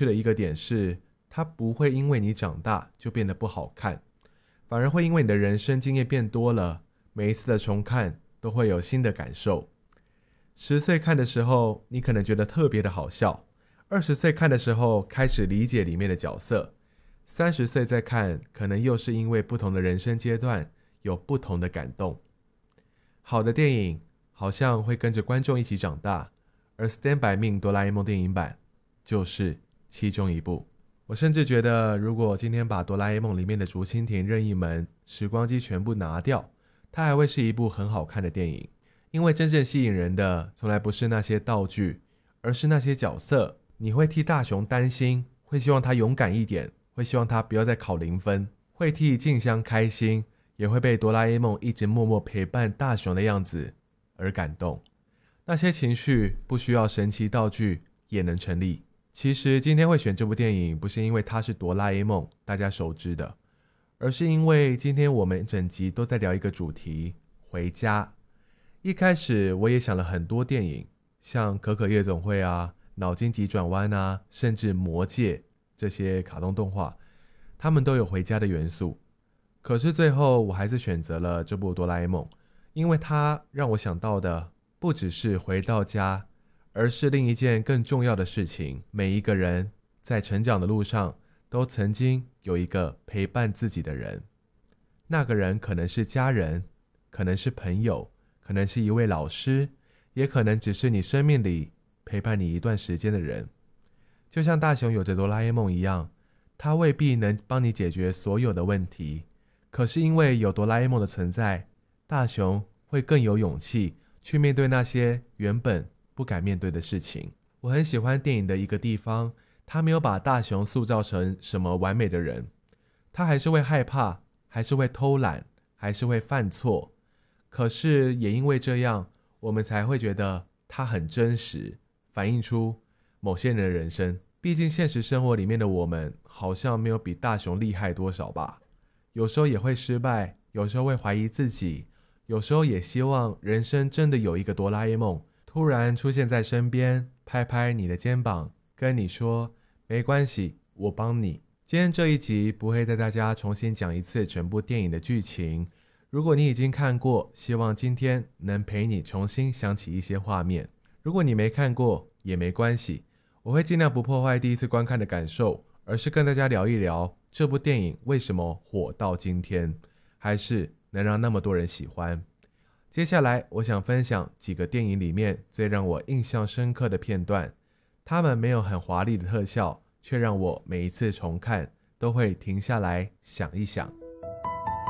趣的一个点是，它不会因为你长大就变得不好看，反而会因为你的人生经验变多了，每一次的重看都会有新的感受。10岁看的时候，你可能觉得特别的好笑；20岁看的时候，开始理解里面的角色；30岁再看，可能又是因为不同的人生阶段有不同的感动。好的电影好像会跟着观众一起长大，而 Stand By Me 哆啦 A 梦电影版就是其中一部。我甚至觉得，如果今天把哆啦 A 梦里面的竹蜻蜓、任意门、时光机全部拿掉，它还会是一部很好看的电影。因为真正吸引人的从来不是那些道具，而是那些角色。你会替大雄担心，会希望他勇敢一点，会希望他不要再考0分，会替静香开心，也会被哆啦 A 梦一直默默陪伴大雄的样子而感动。那些情绪不需要神奇道具也能成立。其实今天会选这部电影，不是因为它是哆啦 A 梦大家熟知的，而是因为今天我们整集都在聊一个主题：回家。一开始我也想了很多电影，像可可夜总会啊、脑筋急转弯啊，甚至魔戒这些卡通动画，他们都有回家的元素。可是最后我还是选择了这部哆啦 A 梦，因为它让我想到的不只是回到家，而是另一件更重要的事情。每一个人在成长的路上都曾经有一个陪伴自己的人，那个人可能是家人，可能是朋友，可能是一位老师，也可能只是你生命里陪伴你一段时间的人。就像大雄有着哆啦 A 梦一样，他未必能帮你解决所有的问题，可是因为有哆啦 A 梦的存在，大雄会更有勇气去面对那些原本不敢面对的事情。我很喜欢电影的一个地方，他没有把大雄塑造成什么完美的人，他还是会害怕，还是会偷懒，还是会犯错，可是也因为这样，我们才会觉得他很真实，反映出某些人的人生。毕竟现实生活里面的我们好像没有比大雄厉害多少吧，有时候也会失败，有时候会怀疑自己，有时候也希望人生真的有一个哆啦 A 梦突然出现在身边，拍拍你的肩膀，跟你说没关系，我帮你。今天这一集不会带大家重新讲一次整部电影的剧情，如果你已经看过，希望今天能陪你重新想起一些画面。如果你没看过也没关系，我会尽量不破坏第一次观看的感受，而是跟大家聊一聊这部电影为什么火到今天，还是能让那么多人喜欢。接下来我想分享几个电影里面最让我印象深刻的片段，他们没有很华丽的特效，却让我每一次重看都会停下来想一想。